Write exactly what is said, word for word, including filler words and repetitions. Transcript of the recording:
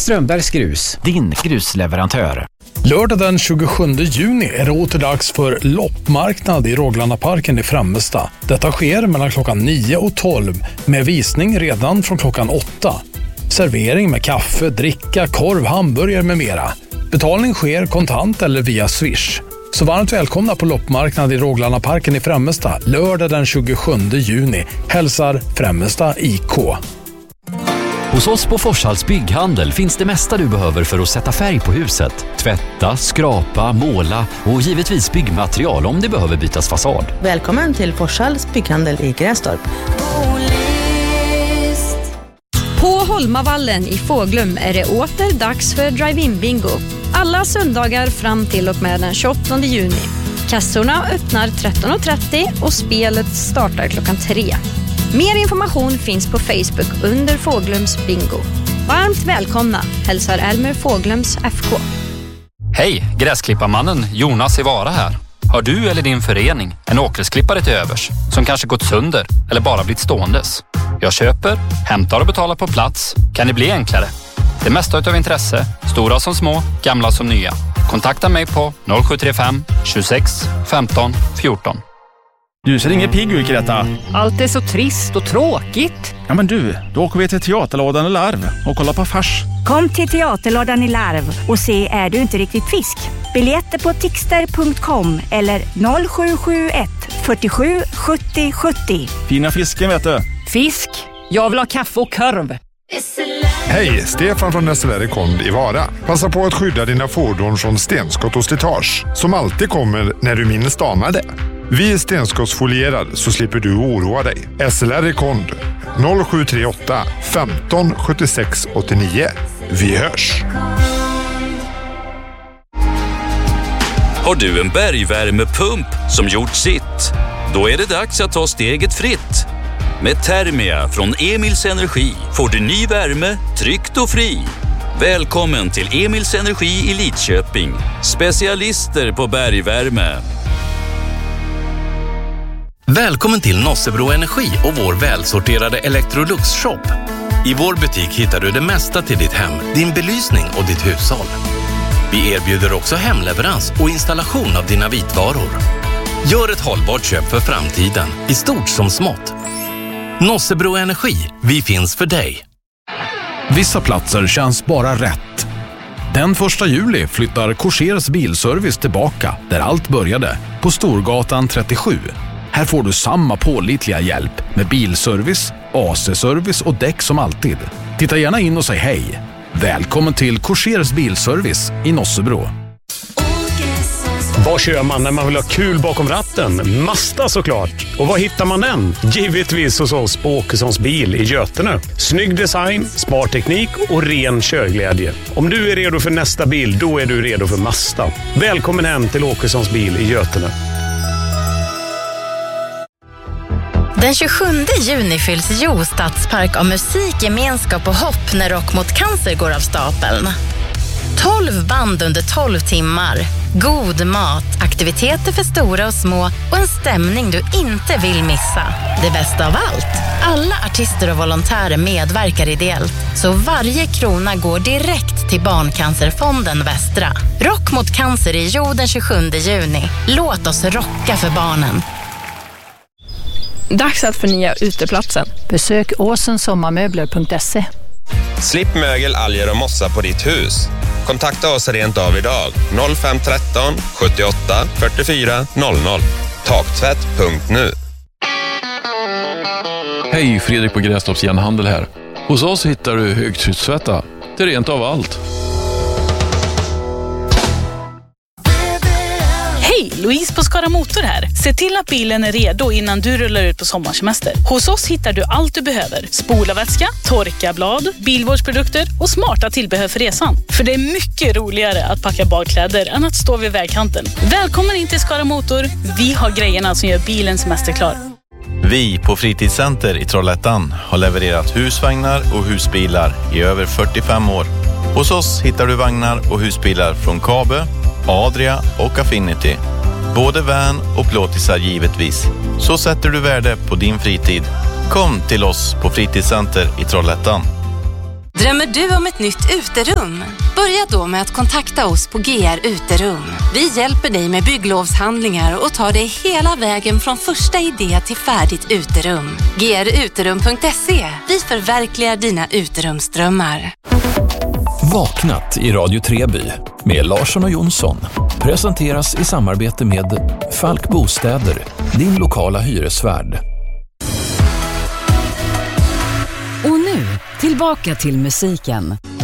Strömbergs Grus, din grusleverantör. Lördag den tjugosjunde juni är det åter dags för loppmarknad i Råglanaparken i Främmestad. Detta sker mellan klockan nio och tolv med visning redan från klockan åtta. Servering med kaffe, dricka, korv, hamburgare med mera. Betalning sker kontant eller via Swish. Så varmt välkomna på loppmarknad i Råglanaparken i Främmestad lördag den tjugosjunde juni. Hälsar Främmestad I K. Hos oss på Forshalls bygghandel finns det mesta du behöver för att sätta färg på huset. Tvätta, skrapa, måla och givetvis byggmaterial om det behöver bytas fasad. Välkommen till Forshalls bygghandel i Grästorp. På Holmavallen i Fåglum är det åter dags för drive-in bingo. Alla söndagar fram till och med den tjugoåttonde juni. Kassorna öppnar tretton och trettio och spelet startar klockan tre. Mer information finns på Facebook under Fåglums bingo. Varmt välkomna, hälsar Elmer Fåglums F K. Hej, gräsklipparmannen Jonas i Vara här. Har du eller din förening en åkersklippare till övers som kanske gått sönder eller bara blivit ståendes? Jag köper, hämtar och betalar på plats. Kan det bli enklare? Det mesta utav intresse, stora som små, gamla som nya. Kontakta mig på noll sju tre fem tjugosex femton fjorton. Du ser ingen pigg ut, Greta. Allt är så trist och tråkigt. Ja men du, då åker vi till Teaterlådan i Larv och kollar på fars. Kom till Teaterlådan i Larv och se Är du inte riktigt fisk? Biljetter på tixter punkt com eller noll sju sju ett fyrtiosju sjuttio sjuttio. Fina fisken vet du. Fisk? Jag vill ha kaffe och korv. Hej, Stefan från S L R Rekond i Vara. Passa på att skydda dina fordon från stenskott och slitage som alltid kommer när du minst anar det. Vi är stenskottsfolierad så slipper du oroa dig. S L R Rekond noll sju tre åtta femton sjuttiosex åttionio. Vi hörs! Har du en bergvärmepump som gjort sitt? Då är det dags att ta steget fritt. Med Thermia från Emils Energi får du ny värme, tryggt och fri. Välkommen till Emils Energi i Lidköping. Specialister på bergvärme. Välkommen till Nossebro Energi och vår välsorterade Electrolux-shop. I vår butik hittar du det mesta till ditt hem, din belysning och ditt hushåll. Vi erbjuder också hemleverans och installation av dina vitvaror. Gör ett hållbart köp för framtiden, i stort som smått. Nossebro Energi, vi finns för dig. Vissa platser känns bara rätt. Den första juli flyttar Korsers bilservice tillbaka där allt började, på Storgatan trettiosju. Här får du samma pålitliga hjälp med bilservice, A C-service och däck som alltid. Titta gärna in och säg hej. Välkommen till Korsers bilservice i Nossebro. Vad kör man när man vill ha kul bakom ratten? Mazda såklart. Och var hittar man den? Givetvis hos oss på Åkessons bil i Götene. Snygg design, smart teknik och ren körglädje. Om du är redo för nästa bil, då är du redo för Mazda. Välkommen hem till Åkessons bil i Götene. Den tjugosjunde juni fylls Jo Stadspark av musik, gemenskap och hopp när Rock mot cancer går av stapeln. tolv band under tolv timmar. God mat, aktiviteter för stora och små och en stämning du inte vill missa. Det bästa av allt. Alla artister och volontärer medverkar ideellt, så varje krona går direkt till Barncancerfonden Västra. Rock mot cancer i Jo den tjugosjunde juni. Låt oss rocka för barnen. Dags att förnya uteplatsen. Besök åsensommarmöbler punkt se. Slipp mögel, alger och mossa på ditt hus. Kontakta oss rent av idag. noll fem ett tre sjuttioåtta fyrtiofyra noll noll. Taktvätt punkt nu. Hej, Fredrik på Grästorps Järnhandel här. Hos oss hittar du högtryckstvätta. Det är rent av allt. Hej, Louise på Skara Motor här. Se till att bilen är redo innan du rullar ut på sommarsemester. Hos oss hittar du allt du behöver. Spolarvätska, torkarblad, bilvårdsprodukter och smarta tillbehör för resan. För det är mycket roligare att packa badkläder än att stå vid vägkanten. Välkommen in till Skara Motor. Vi har grejerna som gör bilen semesterklar. Vi på Fritidscenter i Trollhättan har levererat husvagnar och husbilar i över fyrtiofem år. Hos oss hittar du vagnar och husbilar från Kabe, Adria och Affinity. Både van och plåtisar givetvis. Så sätter du värde på din fritid. Kom till oss på Fritidscenter i Trollhättan. Drömmer du om ett nytt uterum? Börja då med att kontakta oss på G R Uterum. Vi hjälper dig med bygglovshandlingar och tar dig hela vägen från första idé till färdigt uterum. G R uterum punkt se. Vi förverkligar dina uterumsdrömmar. Vaknat i Radio Treby med Larsson och Jonsson presenteras i samarbete med Falk Bostäder, din lokala hyresvärd. Och nu, tillbaka till musiken.